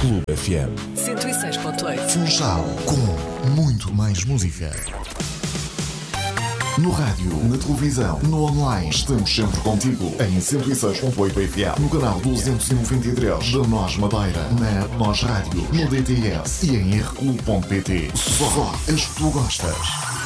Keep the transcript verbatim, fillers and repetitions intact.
Clube F M. cento e seis ponto oito. Funchal, com muito mais música. No rádio, na televisão, no online, estamos sempre contigo. Em cento e seis ponto oito F M, no canal duzentos e noventa e três da Nós Madeira, na Nós Rádio, no D T S e em r clube ponto pt. Só as que tu gostas.